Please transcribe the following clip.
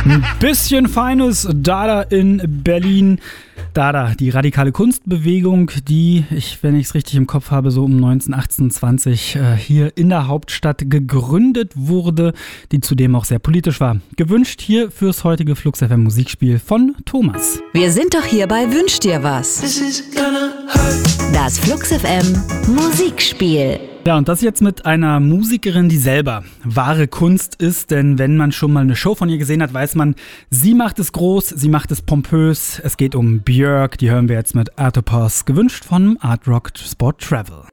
Ein bisschen feines Dada in Berlin. Dada, die radikale Kunstbewegung, die, wenn ich es richtig im Kopf habe, so um 1918, hier in der Hauptstadt gegründet wurde, die zudem auch sehr politisch war. Gewünscht hier fürs heutige Flux FM Musikspiel von Thomas. Wir sind doch hier bei Wünsch dir was. Das Flux FM Musikspiel. Ja, und das jetzt mit einer Musikerin, die selber wahre Kunst ist, denn wenn man schon mal eine Show von ihr gesehen hat, weiß man, sie macht es groß, sie macht es pompös. Es geht um Björk, die hören wir jetzt mit Artopos, gewünscht von Art Rock Sport Travel.